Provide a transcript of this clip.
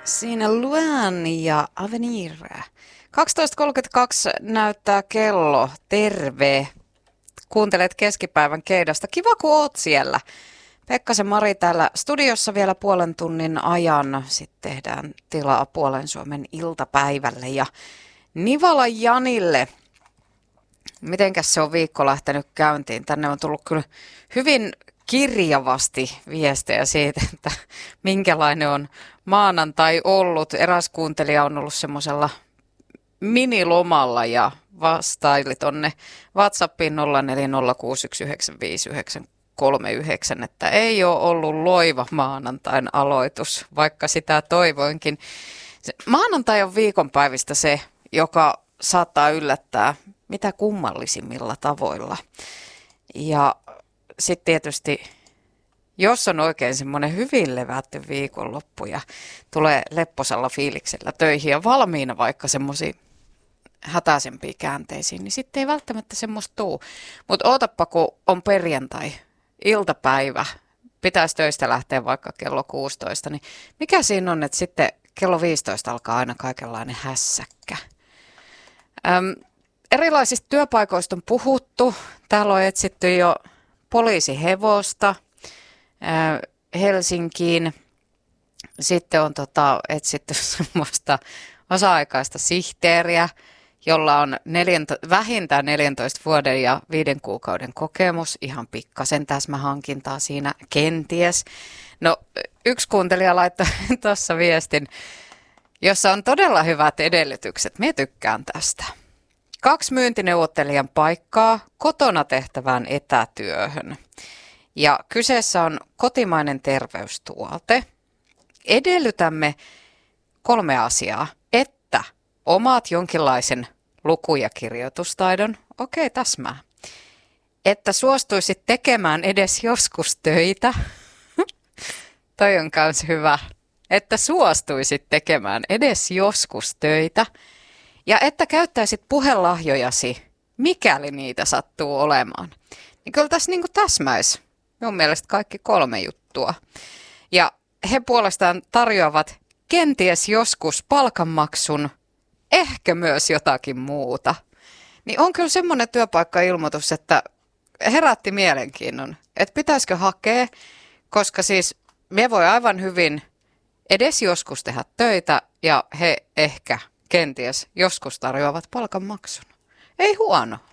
Siinä Luan ja Avenir. 12.32 näyttää kello. Terve. Kuuntelet keskipäivän keidasta. Kiva, kun oot siellä. Pekkasen Mari täällä studiossa vielä puolen tunnin ajan. Sitten tehdään tilaa puolen Suomen iltapäivälle ja Nivala Janille. Mitenkäs se on viikko lähtenyt käyntiin? Tänne on tullut kyllä hyvin kirjavasti viestejä siitä, että minkälainen on maanantai ollut. Eräs kuuntelija on ollut semmoisella minilomalla ja vastaili tonne WhatsAppiin 0406195939, että ei ole ollut loiva maanantain aloitus, vaikka sitä toivoinkin. Maanantai on viikonpäivistä se, joka saattaa yllättää mitä kummallisimmilla tavoilla. Ja sitten tietysti, jos on oikein semmoinen hyvin levätty viikonloppu ja tulee lepposalla fiiliksellä töihin ja valmiina vaikka semmoisia hätäisempiä käänteisiin, niin sitten ei välttämättä semmoista tuu. Mutta ootappa, kun on perjantai, iltapäivä, pitäisi töistä lähteä vaikka kello 16, niin mikä siinä on, että sitten kello 15 alkaa aina kaikenlainen hässäkkä. Erilaisista työpaikoista on puhuttu. Täällä on etsitty jo poliisihevosta Helsinkiin. Sitten on etsitty semmoista osa-aikaista sihteeriä, jolla on vähintään 14 vuoden ja 5 kuukauden kokemus. Ihan pikkasen täsmähankintaa siinä kenties. No, yksi kuuntelija laittoi tuossa viestin, jossa on todella hyvät edellytykset. Minä tykkään tästä. 2 myyntineuvottelijan paikkaa kotona tehtävään etätyöhön. Ja kyseessä on kotimainen terveystuote. Edellytämme 3 asiaa. Että omaat jonkinlaisen luku- ja kirjoitustaidon. Okei, täsmää. Että suostuisit tekemään edes joskus töitä. Toi on kans hyvä. Että suostuisit tekemään edes joskus töitä. Ja että käyttäisit puhelahjojasi, mikäli niitä sattuu olemaan. Niin kyllä tässä niin kuin täsmäisi minun mielestä kaikki 3 juttua. Ja he puolestaan tarjoavat kenties joskus palkanmaksun, ehkä myös jotakin muuta. Niin on kyllä semmoinen työpaikkailmoitus, että herätti mielenkiinnon, että pitäisikö hakea, koska siis me voi aivan hyvin edes joskus tehdä töitä ja he ehkä kenties joskus tarjoavat palkanmaksun. Ei huono.